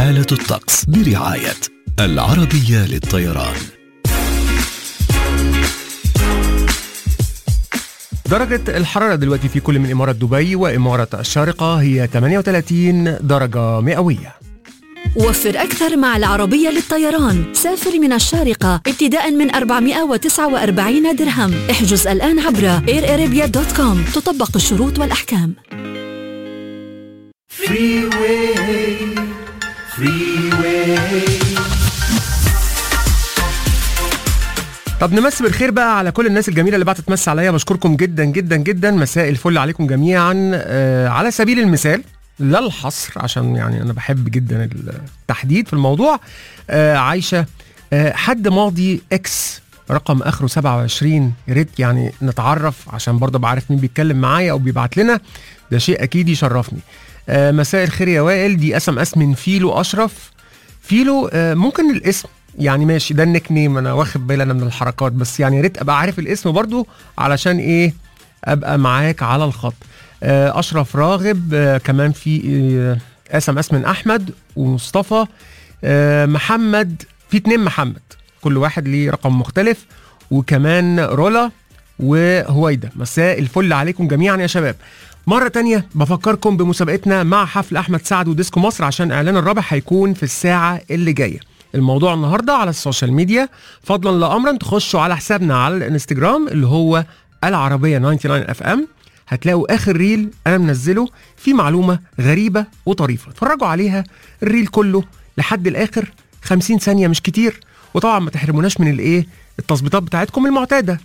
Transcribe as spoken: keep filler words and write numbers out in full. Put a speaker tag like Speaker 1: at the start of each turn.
Speaker 1: حالة الطقس برعاية العربية للطيران.
Speaker 2: درجة الحرارة دلوقتي في كل من إمارة دبي وإمارة الشارقة هي ثمانية وثلاثين درجة مئوية.
Speaker 3: وفر أكثر مع العربية للطيران. سافر من الشارقة ابتداء من أربعمائة وتسعة وأربعين درهم. احجز الآن عبر اير ارابيا دوت كوم. تطبق الشروط والأحكام.
Speaker 4: Freeway, freeway.
Speaker 2: طب نمسي بالخير بقى على كل الناس الجميلة اللي بعتت تمسي عليا. بشكركم جدا جدا جدا. مساء الفل عليكم جميعا. آه على سبيل المثال لا الحصر، عشان يعني أنا بحب جدا التحديد في الموضوع. آه عايشة، آه حد ماضي اكس رقم آخره سبعة وعشرين، يا ريت يعني نتعرف عشان برضه بعرف مين بيتكلم معايا أو بيبعت لنا، ده شيء أكيد يشرفني. آه مساء الخير يا وائل، دي اسم اس من فيلو أشرف. فيلو آه ممكن الاسم يعني ماشي، ده النيك نيم، أنا واخد بالي أنا من الحركات، بس يعني يا ريت أبقى عارف الاسم برضه علشان إيه أبقى معاك على الخط. أشرف راغب. آه كمان في آه اس ام اس من أحمد ومصطفى. آه محمد، في اتنين محمد كل واحد ليه رقم مختلف، وكمان رولا وهويدا. مساء الفل عليكم جميعا يا شباب. مرة تانية بفكركم بمسابقتنا مع حفل أحمد سعد وديسكو مصر، عشان إعلان الرابح هيكون في الساعة اللي جاية. الموضوع النهاردة على السوشيال ميديا، فضلا لأمرا تخشوا على حسابنا على الانستجرام اللي هو العربية تسعة وتسعين اف ام. هتلاقوا آخر ريل أنا منزله في معلومة غريبة وطريفة، اتفرجوا عليها الريل كله لحد الآخر، خمسين ثانية مش كتير. وطبعا ما تحرموناش من الإيه التظبيطات بتاعتكم المعتادة،